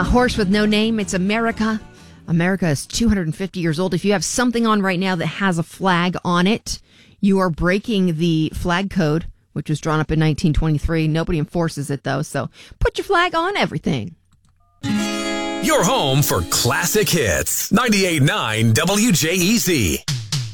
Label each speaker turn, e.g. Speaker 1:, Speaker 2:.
Speaker 1: A horse with no name. It's America. America is 250 years old. If you have something on right now that has a flag on it, you are breaking the flag code, which was drawn up in 1923. Nobody enforces it, though, so put your flag on everything.
Speaker 2: Your home for classic hits. 98.9 WJEZ.